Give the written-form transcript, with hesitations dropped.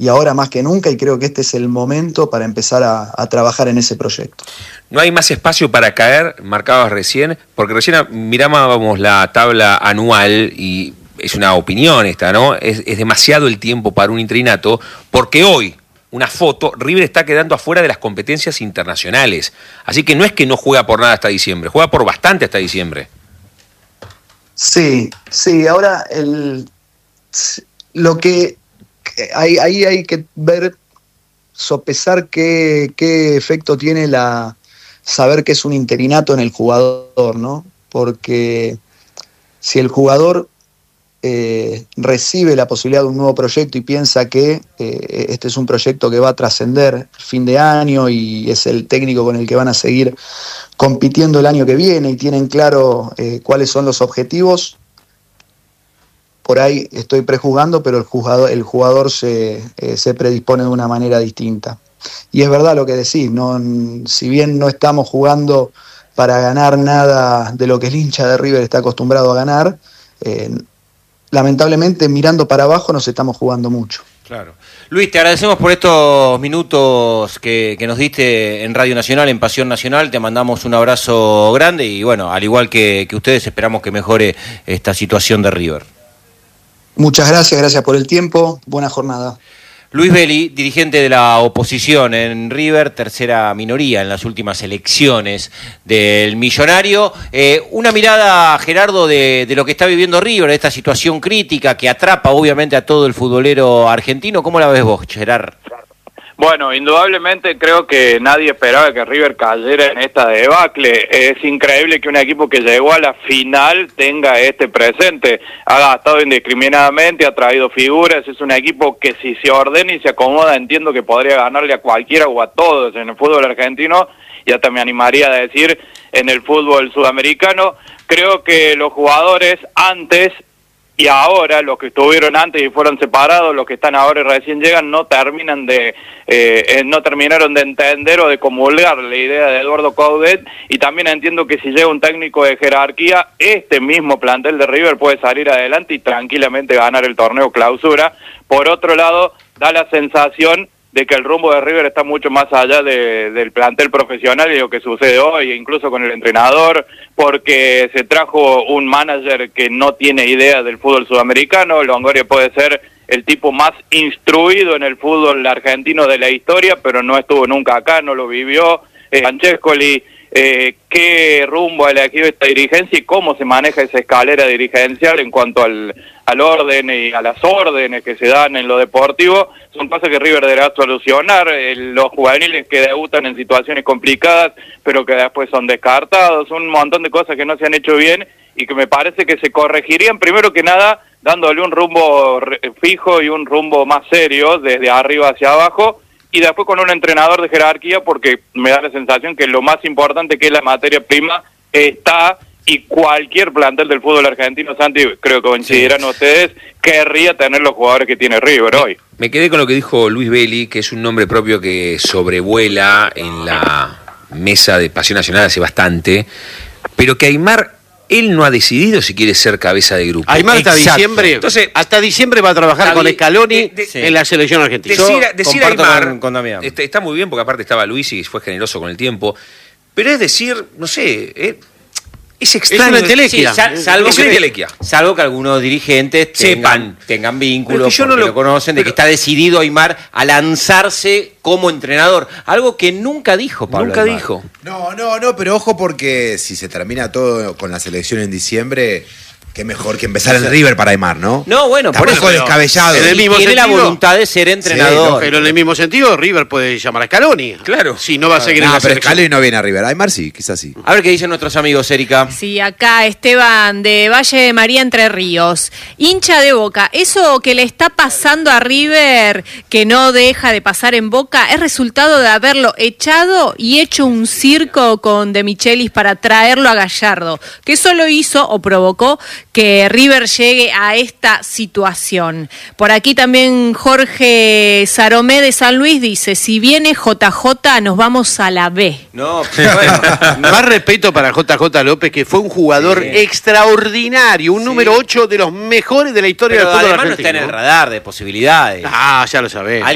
y ahora más que nunca, y creo que este es el momento para empezar a trabajar en ese proyecto. No hay más espacio para caer, marcabas recién, porque recién mirábamos la tabla anual y es una opinión esta, ¿no? Es demasiado el tiempo para un interinato, porque hoy, una foto, River está quedando afuera de las competencias internacionales. Así que no es que no juega por nada hasta diciembre, juega por bastante hasta diciembre. Sí, ahora lo que ahí hay que ver, sopesar qué efecto tiene saber que es un interinato en el jugador, ¿no? Porque si el jugador recibe la posibilidad de un nuevo proyecto y piensa que este es un proyecto que va a trascender fin de año y es el técnico con el que van a seguir compitiendo el año que viene y tienen claro cuáles son los objetivos, por ahí estoy prejuzgando, pero el jugador se predispone de una manera distinta. Y es verdad lo que decís, si bien no estamos jugando para ganar nada de lo que el hincha de River está acostumbrado a ganar, lamentablemente mirando para abajo nos estamos jugando mucho. Claro. Luis, te agradecemos por estos minutos que nos diste en Radio Nacional, en Pasión Nacional. Te mandamos un abrazo grande y bueno, al igual que ustedes, esperamos que mejore esta situación de River. Muchas gracias por el tiempo, buena jornada. Luis Belli, dirigente de la oposición en River, tercera minoría en las últimas elecciones del Millonario. Una mirada, Gerardo, de lo que está viviendo River, de esta situación crítica que atrapa obviamente a todo el futbolero argentino. ¿Cómo la ves vos, Gerard? Bueno, indudablemente creo que nadie esperaba que River cayera en esta debacle. Es increíble que un equipo que llegó a la final tenga este presente. Ha gastado indiscriminadamente, ha traído figuras, es un equipo que si se ordena y se acomoda, entiendo que podría ganarle a cualquiera o a todos en el fútbol argentino, y hasta me animaría a decir en el fútbol sudamericano. Creo que los jugadores antes y ahora, los que estuvieron antes y fueron separados, los que están ahora y recién llegan, no terminaron de entender o de comulgar la idea de Eduardo Coudet, y también entiendo que si llega un técnico de jerarquía, este mismo plantel de River puede salir adelante y tranquilamente ganar el torneo clausura. Por otro lado, da la sensación de que el rumbo de River está mucho más allá del plantel profesional y lo que sucede hoy, incluso con el entrenador, porque se trajo un manager que no tiene idea del fútbol sudamericano. Longoria puede ser el tipo más instruido en el fútbol argentino de la historia, pero no estuvo nunca acá, no lo vivió. Francescoli, qué rumbo ha elegido esta dirigencia y cómo se maneja esa escalera dirigencial en cuanto al orden y a las órdenes que se dan en lo deportivo, son cosas que River deberá solucionar. Los juveniles que debutan en situaciones complicadas, pero que después son descartados, un montón de cosas que no se han hecho bien y que me parece que se corregirían, primero que nada, dándole un rumbo fijo y un rumbo más serio desde arriba hacia abajo, y después con un entrenador de jerarquía, porque me da la sensación que lo más importante, que es la materia prima, está, y cualquier plantel del fútbol argentino, Santi, creo que coincidirán ustedes, querría tener los jugadores que tiene River hoy. Me quedé con lo que dijo Luis Belli, que es un nombre propio que sobrevuela en la mesa de Pasión Nacional hace bastante, pero que Aimar, él no ha decidido si quiere ser cabeza de grupo. Aimar hasta diciembre va a trabajar con Scaloni en la selección argentina. Decir Aimar con Damián. Está muy bien, porque aparte estaba Luis y fue generoso con el tiempo, pero es decir, no sé, es extraño. Es una entelequia. Salvo que algunos dirigentes tengan vínculos, yo no lo conocen, de que está decidido Aimar a lanzarse como entrenador. Algo que nunca dijo Pablo Nunca Aimar. dijo. No, pero ojo, porque si se termina todo con la selección en diciembre, qué mejor que empezar en River para Aimar, ¿no? No, bueno, por eso descabellado. En el mismo tiene sentido, la voluntad de ser entrenador. Pero en el mismo sentido, River puede llamar a Scaloni. Claro. Si no va a seguir en la pero selección. Scaloni no viene a River. Aimar sí, quizás sí. A ver qué dicen nuestros amigos, Erika. Sí, acá Esteban de Valle de María, Entre Ríos. Hincha de Boca, eso que le está pasando a River, que no deja de pasar en Boca, es resultado de haberlo echado y hecho un circo con De Michelis para traerlo a Gallardo, que eso lo hizo o provocó que River llegue a esta situación. Por aquí también Jorge Saromé de San Luis dice, si viene JJ nos vamos a la B. No, bueno. Más respeto para JJ López, que fue un jugador extraordinario, un número 8 de los mejores de la historia del fútbol además argentino. no está en el radar de posibilidades. Ya lo sabés.